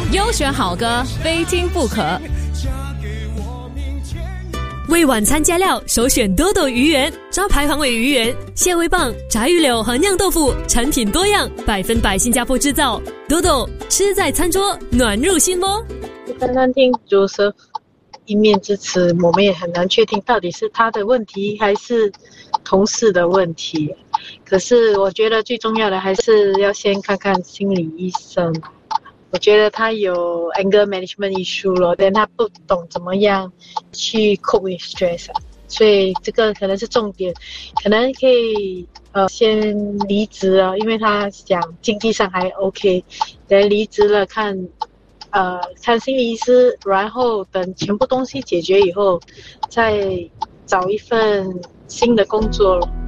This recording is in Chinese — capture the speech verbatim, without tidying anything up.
优选好歌，非听不可。为晚餐加料，首选多多鱼圆，招牌防伪鱼圆、蟹味棒、炸鱼柳和酿豆腐，产品多样，百分百新加坡制造。多多吃在餐桌，暖入心窝。 刚刚听Joseph一面之词，我们也很难确定到底是他的问题还是同事的问题。可是我觉得最重要的还是要先看看心理医生。我觉得他有 anger management issue 咯，但他不懂怎么样去 cope with stress， 所以这个可能是重点，可能可以呃先离职啊，因为他讲经济上还 OK， 等离职了看呃看心理医师，然后等全部东西解决以后，再找一份新的工作咯。